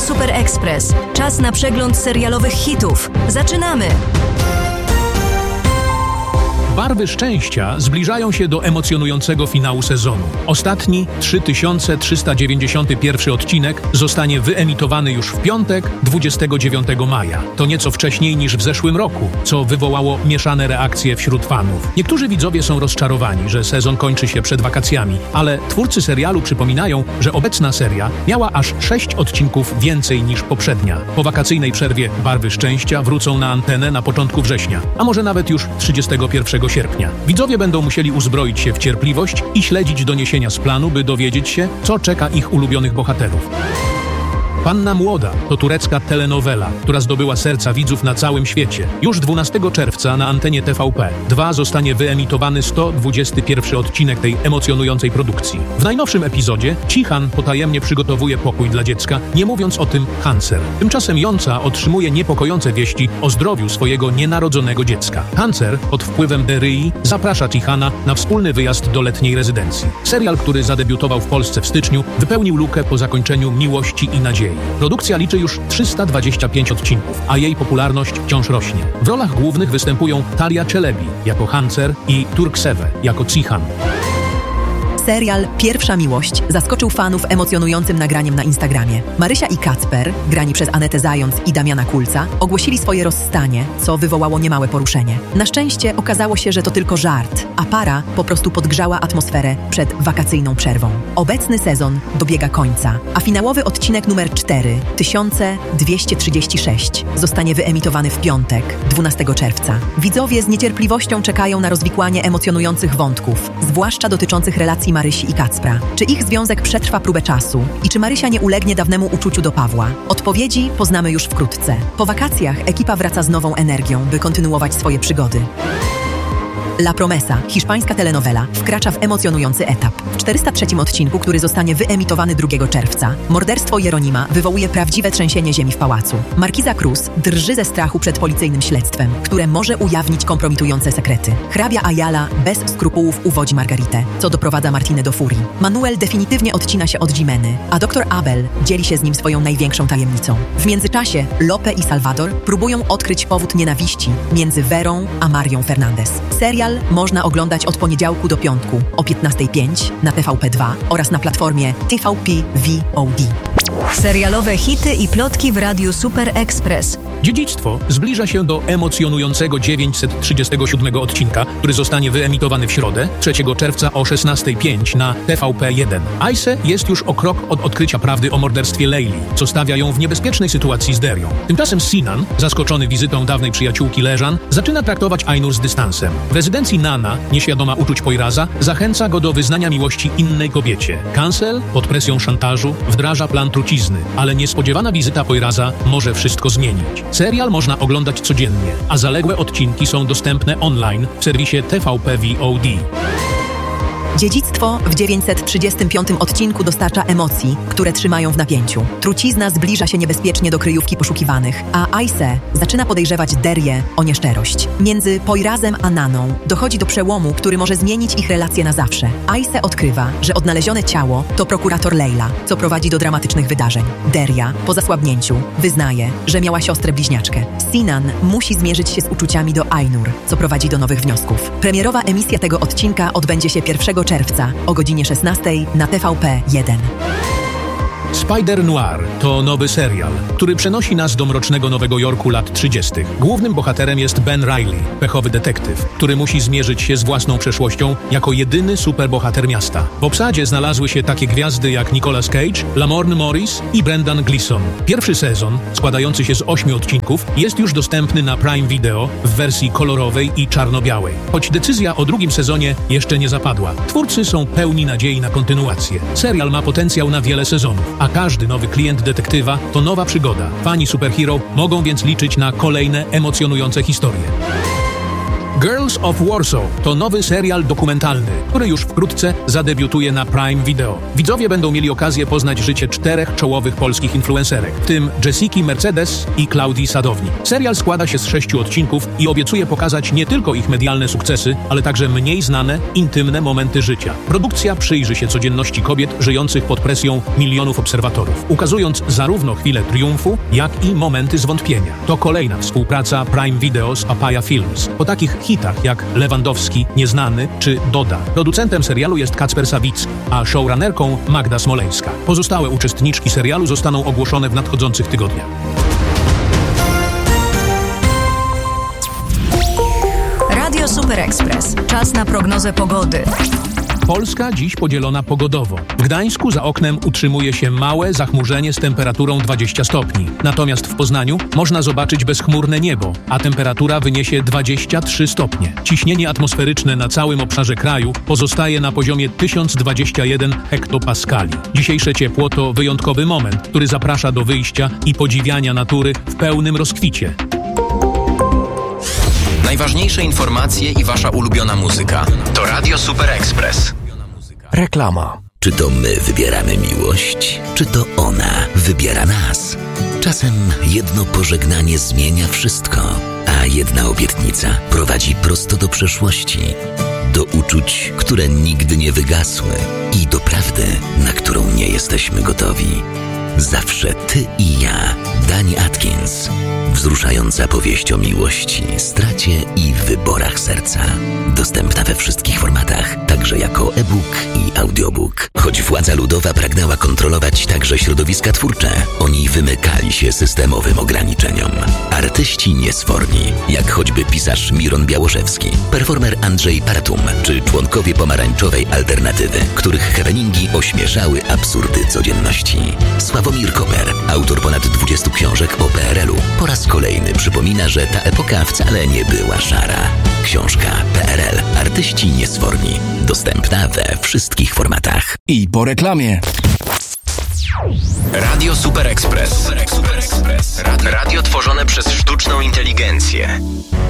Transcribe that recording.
Radio Super Express. Czas na przegląd serialowych hitów. Zaczynamy! Barwy szczęścia zbliżają się do emocjonującego finału sezonu. Ostatni, 3391 odcinek zostanie wyemitowany już w piątek, 29 maja. To nieco wcześniej niż w zeszłym roku, co wywołało mieszane reakcje wśród fanów. Niektórzy widzowie są rozczarowani, że sezon kończy się przed wakacjami, ale twórcy serialu przypominają, że obecna seria miała aż 6 odcinków więcej niż poprzednia. Po wakacyjnej przerwie Barwy szczęścia wrócą na antenę na początku września, a może nawet już 31 sierpnia. Widzowie będą musieli uzbroić się w cierpliwość i śledzić doniesienia z planu, by dowiedzieć się, co czeka ich ulubionych bohaterów. Panna Młoda to turecka telenowela, która zdobyła serca widzów na całym świecie. Już 12 czerwca na antenie TVP2 zostanie wyemitowany 121 odcinek tej emocjonującej produkcji. W najnowszym epizodzie Cihan potajemnie przygotowuje pokój dla dziecka, nie mówiąc o tym Hanser. Tymczasem Jonca otrzymuje niepokojące wieści o zdrowiu swojego nienarodzonego dziecka. Hanser pod wpływem Deryi zaprasza Cihana na wspólny wyjazd do letniej rezydencji. Serial, który zadebiutował w Polsce w styczniu, wypełnił lukę po zakończeniu Miłości i Nadziei. Produkcja liczy już 325 odcinków, a jej popularność wciąż rośnie. W rolach głównych występują Talia Czelebi jako Hanser i Turkseve jako Cihan. Serial Pierwsza Miłość zaskoczył fanów emocjonującym nagraniem na Instagramie. Marysia i Kacper, grani przez Anetę Zając i Damiana Kulca, ogłosili swoje rozstanie, co wywołało niemałe poruszenie. Na szczęście okazało się, że to tylko żart, a para po prostu podgrzała atmosferę przed wakacyjną przerwą. Obecny sezon dobiega końca, a finałowy odcinek numer 4236 zostanie wyemitowany w piątek, 12 czerwca. Widzowie z niecierpliwością czekają na rozwikłanie emocjonujących wątków, zwłaszcza dotyczących relacji Marysi i Kacpra. Czy ich związek przetrwa próbę czasu i czy Marysia nie ulegnie dawnemu uczuciu do Pawła? Odpowiedzi poznamy już wkrótce. Po wakacjach ekipa wraca z nową energią, by kontynuować swoje przygody. La Promesa, hiszpańska telenowela, wkracza w emocjonujący etap. W 403 odcinku, który zostanie wyemitowany 2 czerwca, morderstwo Jeronima wywołuje prawdziwe trzęsienie ziemi w pałacu. Markiza Cruz drży ze strachu przed policyjnym śledztwem, które może ujawnić kompromitujące sekrety. Hrabia Ayala bez skrupułów uwodzi Margaritę, co doprowadza Martinę do furii. Manuel definitywnie odcina się od Jimeny, a dr Abel dzieli się z nim swoją największą tajemnicą. W międzyczasie Lope i Salvador próbują odkryć powód nienawiści między Verą a Marią Fernandez. Serial można oglądać od poniedziałku do piątku o 15:05 na TVP2 oraz na platformie TVP VOD. Serialowe hity i plotki w Radiu Super Express. Dziedzictwo zbliża się do emocjonującego 937 odcinka, który zostanie wyemitowany w środę, 3 czerwca o 16:05 na TVP1. Ayse jest już o krok od odkrycia prawdy o morderstwie Leili, co stawia ją w niebezpiecznej sytuacji z Derią. Tymczasem Sinan, zaskoczony wizytą dawnej przyjaciółki Leżan, zaczyna traktować Ainur z dystansem. W rezydencji Nana, nieświadoma uczuć Poiraza, zachęca go do wyznania miłości innej kobiecie. Cancel, pod presją szantażu, wdraża plan trucizny, ale niespodziewana wizyta Poiraza może wszystko zmienić. Serial można oglądać codziennie, a zaległe odcinki są dostępne online w serwisie TVP VOD. Dziedzictwo w 935 odcinku dostarcza emocji, które trzymają w napięciu. Trucizna zbliża się niebezpiecznie do kryjówki poszukiwanych, a Ayse zaczyna podejrzewać Derię o nieszczerość. Między Poirazem a Naną dochodzi do przełomu, który może zmienić ich relacje na zawsze. Ayse odkrywa, że odnalezione ciało to prokurator Leila, co prowadzi do dramatycznych wydarzeń. Deria, po zasłabnięciu, wyznaje, że miała siostrę bliźniaczkę. Sinan musi zmierzyć się z uczuciami do Ainur, co prowadzi do nowych wniosków. Premierowa emisja tego odcinka odbędzie się 1 czerwca o godzinie 16 na TVP1. Spider Noir to nowy serial, który przenosi nas do mrocznego Nowego Jorku lat 30. Głównym bohaterem jest Ben Reilly, pechowy detektyw, który musi zmierzyć się z własną przeszłością jako jedyny superbohater miasta. W obsadzie znalazły się takie gwiazdy jak Nicolas Cage, Lamorne Morris i Brendan Gleeson. Pierwszy sezon, składający się z 8 odcinków, jest już dostępny na Prime Video w wersji kolorowej i czarno-białej. Choć decyzja o drugim sezonie jeszcze nie zapadła, twórcy są pełni nadziei na kontynuację. Serial ma potencjał na wiele sezonów, a każdy nowy klient detektywa to nowa przygoda. Fani superhero mogą więc liczyć na kolejne emocjonujące historie. Girls of Warsaw to nowy serial dokumentalny, który już wkrótce zadebiutuje na Prime Video. Widzowie będą mieli okazję poznać życie 4 czołowych polskich influencerek, w tym Jessiki Mercedes i Klaudii Sadownik. Serial składa się z 6 odcinków i obiecuje pokazać nie tylko ich medialne sukcesy, ale także mniej znane, intymne momenty życia. Produkcja przyjrzy się codzienności kobiet żyjących pod presją milionów obserwatorów, ukazując zarówno chwile triumfu, jak i momenty zwątpienia. To kolejna współpraca Prime Video z Papaya Films. Po takich hitach jak Lewandowski, Nieznany czy Doda. Producentem serialu jest Kacper Sawicki, a showrunnerką Magda Smoleńska. Pozostałe uczestniczki serialu zostaną ogłoszone w nadchodzących tygodniach. Radio Super Express. Czas na prognozę pogody. Polska dziś podzielona pogodowo. W Gdańsku za oknem utrzymuje się małe zachmurzenie z temperaturą 20 stopni. Natomiast w Poznaniu można zobaczyć bezchmurne niebo, a temperatura wyniesie 23 stopnie. Ciśnienie atmosferyczne na całym obszarze kraju pozostaje na poziomie 1021 hektopaskali. Dzisiejsze ciepło to wyjątkowy moment, który zaprasza do wyjścia i podziwiania natury w pełnym rozkwicie. Najważniejsze informacje i wasza ulubiona muzyka. To Radio Super Express. Reklama. Czy to my wybieramy miłość, czy to ona wybiera nas? Czasem jedno pożegnanie zmienia wszystko, a jedna obietnica prowadzi prosto do przeszłości. Do uczuć, które nigdy nie wygasły i do prawdy, na którą nie jesteśmy gotowi. Zawsze ty i ja. Dani Atkins. Wzruszająca powieść o miłości, stracie i wyborach serca. Dostępna we wszystkich formatach, także jako e-book i audiobook. Choć władza ludowa pragnęła kontrolować także środowiska twórcze, oni wymykali się systemowym ograniczeniom. Artyści niesforni, jak choćby pisarz Miron Białoszewski, performer Andrzej Paratum, czy członkowie pomarańczowej alternatywy, których happeningi ośmieszały absurdy codzienności. Sławomir Koper, autor ponad 20 książek o PRL-u, po raz kolejny przypomina, że ta epoka wcale nie była szara. Książka PRL. Artyści niesforni. Dostępna we wszystkich formatach. I po reklamie. Radio Super Express. Radio tworzone przez sztuczną inteligencję.